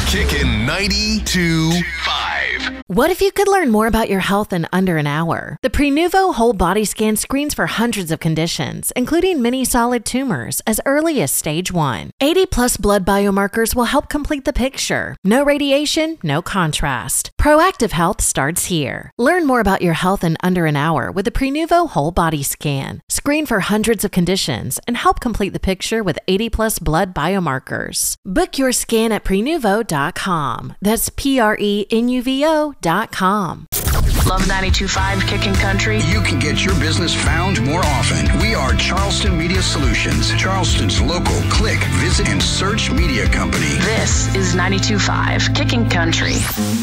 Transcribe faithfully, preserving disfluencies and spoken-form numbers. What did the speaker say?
Kickin' ninety-two point five. What if you could learn more about your health in under an hour? The Prenuvo Whole Body Scan screens for hundreds of conditions, including many solid tumors, as early as stage one. eighty plus blood biomarkers will help complete the picture. No radiation, no contrast. Proactive health starts here. Learn more about your health in under an hour with the Prenuvo Whole Body Scan. Screen for hundreds of conditions and help complete the picture with eighty plus blood biomarkers. Book your scan at prenuvo dot com. That's P R E N U V O dot com. Love ninety-two point five Kickin' Country. You can get your business found more often. We are Charleston Media Solutions, Charleston's local click, visit, and search media company. This is ninety-two point five Kickin' Country.